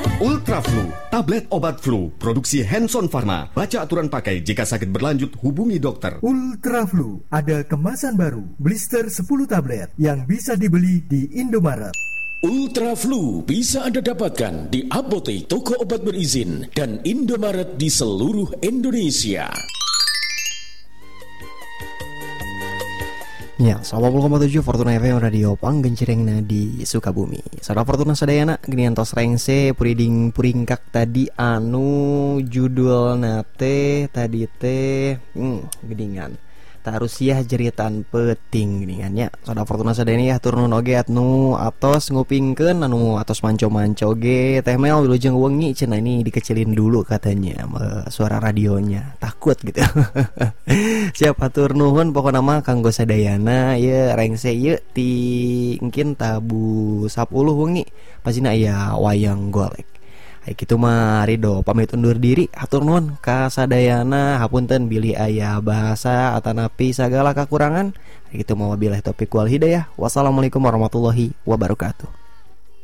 Ultra Flu, tablet obat flu, produksi Hanson Pharma. Baca aturan pakai, jika sakit berlanjut hubungi dokter. Ultra Flu, ada kemasan baru, blister 10 tablet yang bisa dibeli di Indomaret. Ultra Flu bisa Anda dapatkan di apotek, toko obat berizin, dan Indomaret di seluruh Indonesia. Ya, 90,7 Fortuna FM Radio Panggencerengna di Sukabumi. Saudara Fortuna sadayana geuningan tos rengse puringkak tadi anu judulna teh tadi teh geuningan tarusiah jeritan peting geuningan nya. Saudara Fortuna sadayana ya turun oge anu atos ngupingkeun anu atos manco-manco ge teh mel wilujeng wengi cenah ini dikecilin dulu katanya suara radionya takut gitu. Siap hatur nuhun pokona mah kanggo sadayana ye rengse ye ti engkin tabu 10 wengi pasina aya wayang golek. Hai kitu mah Ridho pamit undur diri hatur nuhun ka sadayana hapunten bilih aya bahasa atanapi sagala kakurangan. Hai kitu mah wabillahi taufiq wal hidayah. Wassalamualaikum warahmatullahi wabarakatuh.